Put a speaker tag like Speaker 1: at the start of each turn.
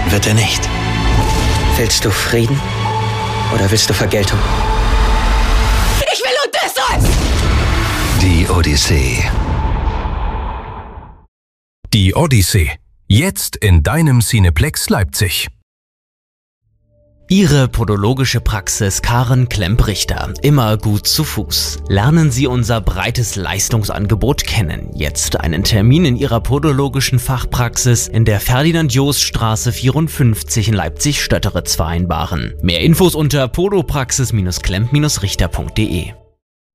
Speaker 1: wird er nicht.
Speaker 2: Willst du Frieden oder willst du Vergeltung?
Speaker 3: Ich will Odysseus!
Speaker 1: Die Odyssee.
Speaker 4: Die Odyssee. Jetzt in deinem Cineplex Leipzig.
Speaker 5: Ihre podologische Praxis Karen Klemp-Richter. Immer gut zu Fuß. Lernen Sie unser breites Leistungsangebot kennen. Jetzt einen Termin in Ihrer podologischen Fachpraxis in der Ferdinand-Jost-Straße 54 in Leipzig-Stötteritz vereinbaren. Mehr Infos unter podopraxis-klemp-richter.de.